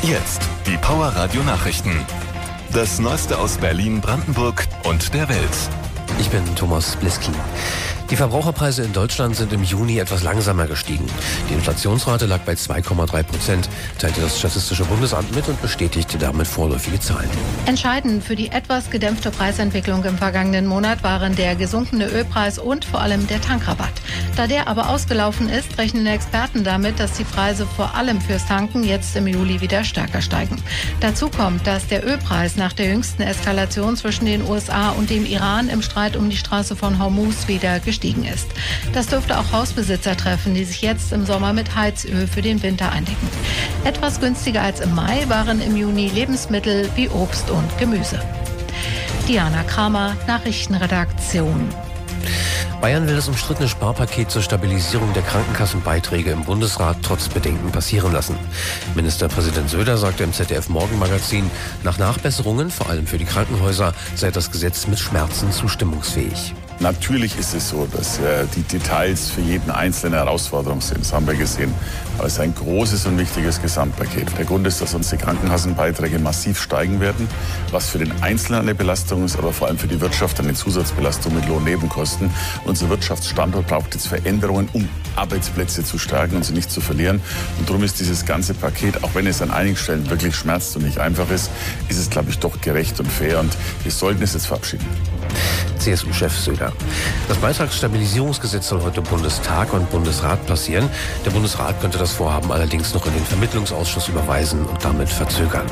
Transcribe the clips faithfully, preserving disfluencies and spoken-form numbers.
Jetzt die Power Radio Nachrichten. Das Neueste aus Berlin, Brandenburg und der Welt. Ich bin Thomas Bliski. Die Verbraucherpreise in Deutschland sind im Juni etwas langsamer gestiegen. Die Inflationsrate lag bei zwei Komma drei Prozent, teilte das Statistische Bundesamt mit und bestätigte damit vorläufige Zahlen. Entscheidend für die etwas gedämpfte Preisentwicklung im vergangenen Monat waren der gesunkene Ölpreis und vor allem der Tankrabatt. Da der aber ausgelaufen ist, rechnen Experten damit, dass die Preise vor allem fürs Tanken jetzt im Juli wieder stärker steigen. Dazu kommt, dass der Ölpreis nach der jüngsten Eskalation zwischen den U S A und dem Iran im Streit um die Straße von Hormuz wieder gestiegen ist. Das dürfte auch Hausbesitzer treffen, die sich jetzt im Sommer mit Heizöl für den Winter eindecken. Etwas günstiger als im Mai waren im Juni Lebensmittel wie Obst und Gemüse. Diana Kramer, Nachrichtenredaktion. Bayern will das umstrittene Sparpaket zur Stabilisierung der Krankenkassenbeiträge im Bundesrat trotz Bedenken passieren lassen. Ministerpräsident Söder sagte im Z D F-Morgenmagazin, nach Nachbesserungen, vor allem für die Krankenhäuser, sei das Gesetz mit Schmerzen zustimmungsfähig. Natürlich ist es so, dass äh, die Details für jeden Einzelnen Herausforderung sind. Das haben wir gesehen. Aber es ist ein großes und wichtiges Gesamtpaket. Der Grund ist, dass unsere Krankenkassenbeiträge massiv steigen werden, was für den Einzelnen eine Belastung ist, aber vor allem für die Wirtschaft eine Zusatzbelastung mit Lohnnebenkosten. Unser Wirtschaftsstandort braucht jetzt Veränderungen, um Arbeitsplätze zu stärken und sie nicht zu verlieren. Und darum ist dieses ganze Paket, auch wenn es an einigen Stellen wirklich schmerzt und nicht einfach ist, ist es, glaube ich, doch gerecht und fair. Und wir sollten es jetzt verabschieden. C S U-Chef Söder. Das Beitragsstabilisierungsgesetz soll heute Bundestag und Bundesrat passieren. Der Bundesrat könnte das Vorhaben allerdings noch in den Vermittlungsausschuss überweisen und damit verzögern.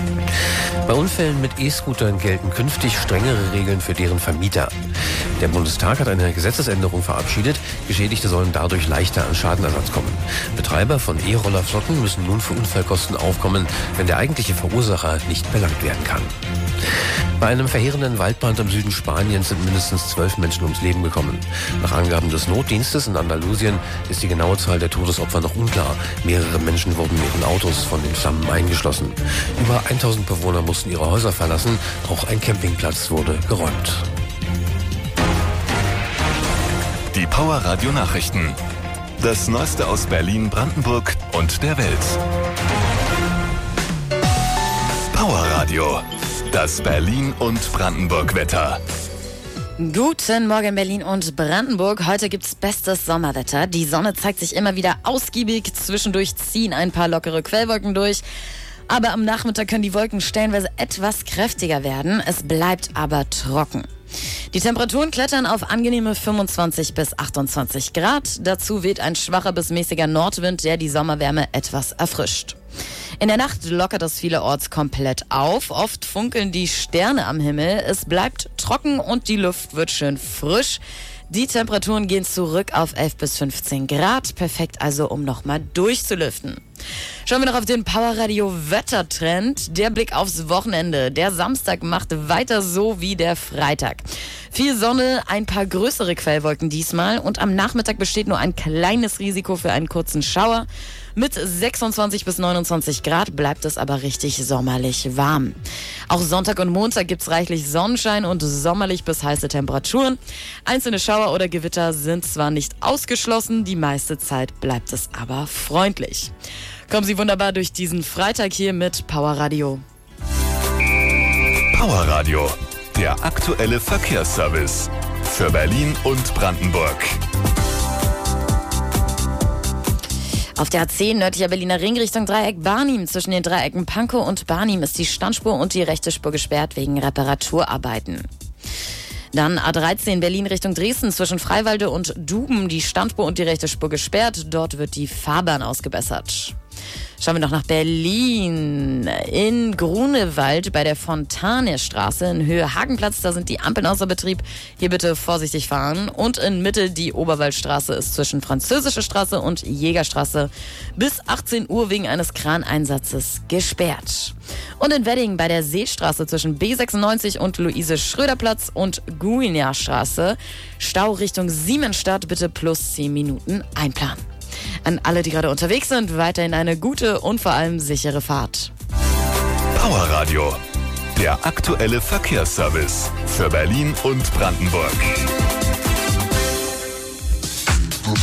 Bei Unfällen mit E-Scootern gelten künftig strengere Regeln für deren Vermieter. Der Bundestag hat eine Gesetzesänderung verabschiedet. Geschädigte sollen dadurch leichter an Schadenersatz kommen. Betreiber von E-Rollerflotten müssen nun für Unfallkosten aufkommen, wenn der eigentliche Verursacher nicht belangt werden kann. Bei einem verheerenden Waldbrand im Süden Spaniens sind mindestens zwölf Menschen ums Leben gekommen. Nach Angaben des Notdienstes in Andalusien ist die genaue Zahl der Todesopfer noch unklar. Mehrere Menschen wurden in ihren Autos von den Flammen eingeschlossen. Über tausend Bewohner mussten ihre Häuser verlassen. Auch ein Campingplatz wurde geräumt. Die Power Radio Nachrichten. Das Neueste aus Berlin, Brandenburg und der Welt. Power Radio. Das Berlin- und Brandenburg-Wetter. Guten Morgen Berlin und Brandenburg. Heute gibt's bestes Sommerwetter. Die Sonne zeigt sich immer wieder ausgiebig. Zwischendurch ziehen ein paar lockere Quellwolken durch. Aber am Nachmittag können die Wolken stellenweise etwas kräftiger werden. Es bleibt aber trocken. Die Temperaturen klettern auf angenehme fünfundzwanzig bis achtundzwanzig Grad. Dazu weht ein schwacher bis mäßiger Nordwind, der die Sommerwärme etwas erfrischt. In der Nacht lockert es vielerorts komplett auf. Oft funkeln die Sterne am Himmel. Es bleibt trocken und die Luft wird schön frisch. Die Temperaturen gehen zurück auf elf bis fünfzehn Grad. Perfekt also, um nochmal durchzulüften. Schauen wir noch auf den Powerradio Wettertrend. Der Blick aufs Wochenende. Der Samstag macht weiter so wie der Freitag. Viel Sonne, ein paar größere Quellwolken diesmal und am Nachmittag besteht nur ein kleines Risiko für einen kurzen Schauer. Mit sechsundzwanzig bis neunundzwanzig Grad bleibt es aber richtig sommerlich warm. Auch Sonntag und Montag gibt's reichlich Sonnenschein und sommerlich bis heiße Temperaturen. Einzelne Schauer oder Gewitter sind zwar nicht ausgeschlossen, die meiste Zeit bleibt es aber freundlich. Kommen Sie wunderbar durch diesen Freitag hier mit Power Radio. Power Radio, der aktuelle Verkehrsservice für Berlin und Brandenburg. Auf der A zehn nördlicher Berliner Ring Richtung Dreieck Barnim. Zwischen den Dreiecken Pankow und Barnim ist die Standspur und die rechte Spur gesperrt wegen Reparaturarbeiten. Dann A dreizehn Berlin Richtung Dresden zwischen Freiwalde und Duben. Die Standspur und die rechte Spur gesperrt. Dort wird die Fahrbahn ausgebessert. Schauen wir noch nach Berlin. In Grunewald bei der Fontanestraße in Höhe Hagenplatz, da sind die Ampeln außer Betrieb. Hier bitte vorsichtig fahren. Und in Mitte die Oberwaldstraße ist zwischen Französische Straße und Jägerstraße bis achtzehn Uhr wegen eines Kraneinsatzes gesperrt. Und in Wedding bei der Seestraße zwischen B sechsundneunzig und Luise-Schröder-Platz und Guinia-Straße Stau Richtung Siemensstadt, bitte plus zehn Minuten einplanen. An alle, die gerade unterwegs sind, weiterhin eine gute und vor allem sichere Fahrt. Power Radio, der aktuelle Verkehrsservice für Berlin und Brandenburg.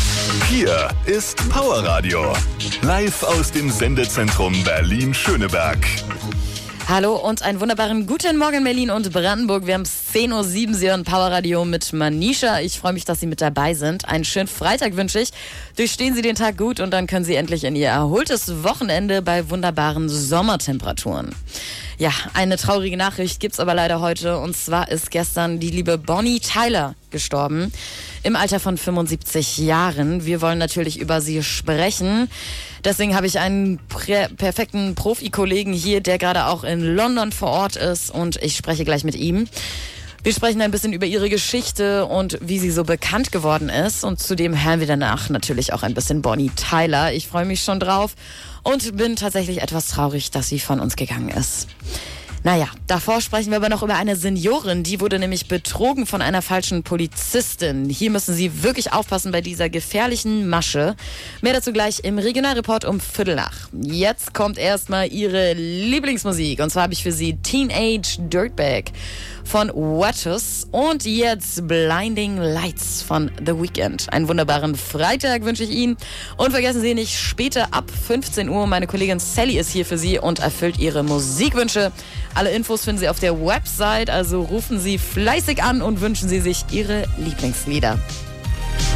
Hier ist Powerradio. Live aus dem Sendezentrum Berlin-Schöneberg. Hallo und einen wunderbaren guten Morgen Berlin und Brandenburg. Wir haben zehn Uhr sieben, Sie hören Powerradio mit Manisha. Ich freue mich, dass Sie mit dabei sind. Einen schönen Freitag wünsche ich. Durchstehen Sie den Tag gut und dann können Sie endlich in Ihr erholtes Wochenende bei wunderbaren Sommertemperaturen. Ja, eine traurige Nachricht gibt's aber leider heute. Und zwar ist gestern die liebe Bonnie Tyler gestorben. Im Alter von fünfundsiebzig Jahren. Wir wollen natürlich über sie sprechen. Deswegen habe ich einen prä- perfekten Profikollegen hier, der gerade auch in London vor Ort ist. Und ich spreche gleich mit ihm. Wir sprechen ein bisschen über ihre Geschichte und wie sie so bekannt geworden ist. Und zudem hören wir danach natürlich auch ein bisschen Bonnie Tyler. Ich freue mich schon drauf und bin tatsächlich etwas traurig, dass sie von uns gegangen ist. Naja, davor sprechen wir aber noch über eine Seniorin, die wurde nämlich betrogen von einer falschen Polizistin. Hier müssen Sie wirklich aufpassen bei dieser gefährlichen Masche. Mehr dazu gleich im Regionalreport um Viertel nach. Jetzt kommt erstmal Ihre Lieblingsmusik und zwar habe ich für Sie Teenage Dirtbag von Wattus und jetzt Blinding Lights von The Weeknd. Einen wunderbaren Freitag wünsche ich Ihnen und vergessen Sie nicht, später ab fünfzehn Uhr, meine Kollegin Sally ist hier für Sie und erfüllt Ihre Musikwünsche. Alle Infos finden Sie auf der Website, also rufen Sie fleißig an und wünschen Sie sich Ihre Lieblingslieder.